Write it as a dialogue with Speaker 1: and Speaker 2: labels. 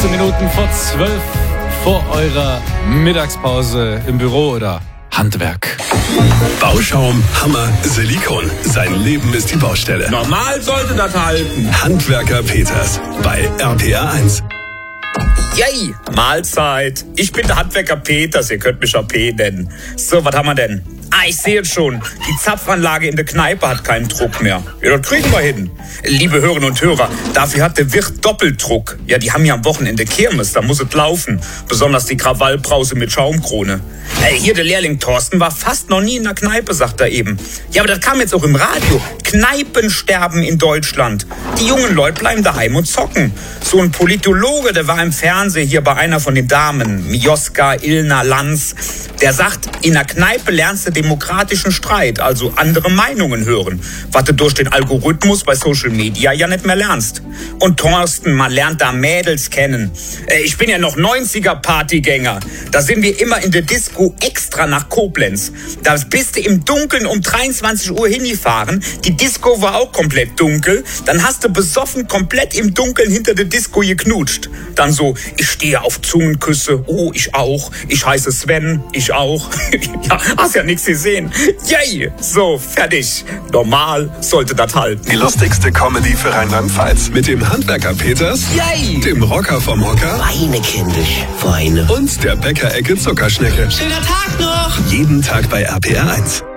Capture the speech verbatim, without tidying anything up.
Speaker 1: fünfzehn Minuten vor zwölf vor eurer Mittagspause im Büro oder Handwerk.
Speaker 2: Bauschaum, Hammer, Silikon. Sein Leben ist die Baustelle.
Speaker 3: Normal sollte das halten.
Speaker 2: Handwerker Peters bei R P R eins.
Speaker 3: Yay, Mahlzeit. Ich bin der Handwerker Peters, ihr könnt mich auch P nennen. So, was haben wir denn? Ah, ich sehe es schon. Die Zapfanlage in der Kneipe hat keinen Druck mehr. Ja, das kriegen wir hin. Liebe Hörerinnen und Hörer, dafür hat der Wirt Doppeldruck. Ja, die haben ja am Wochenende Kirmes, da muss es laufen. Besonders die Krawallbrause mit Schaumkrone. Hey, hier der Lehrling Thorsten war fast noch nie in der Kneipe, sagt er eben. Ja, aber das kam jetzt auch im Radio. Kneipen sterben in Deutschland. Die jungen Leute bleiben daheim und zocken. So ein Politologe, der war im Fernsehen hier bei einer von den Damen, Mioska Ilna Lanz, der sagt, in der Kneipe lernst du demokratischen Streit, also andere Meinungen hören, was du durch den Algorithmus bei Social Media ja nicht mehr lernst. Und Thorsten, man lernt da Mädels kennen. Ich bin ja noch neunziger-Partygänger. Da sind wir immer in der Disco extra nach Koblenz. Da bist du im Dunkeln um dreiundzwanzig Uhr hingefahren. Die Disco war auch komplett dunkel. Dann hast du besoffen komplett im Dunkeln hinter der Disco geknutscht. Dann so, ich stehe auf Zungenküsse. Oh, ich auch. Ich heiße Sven. Ich auch. Ja, hast ja nichts gesehen. Yay! So, fertig. Normal sollte das halten.
Speaker 2: Die lustigste Comedy für Rheinland-Pfalz. Mit dem Handwerker Peters,
Speaker 3: Yay!
Speaker 2: dem Rocker vom Hocker
Speaker 4: Weine, kindisch, Weine.
Speaker 2: und der Bäckerecke Zuckerschnecke.
Speaker 4: Schöner Tag noch!
Speaker 2: Jeden Tag bei R P R eins.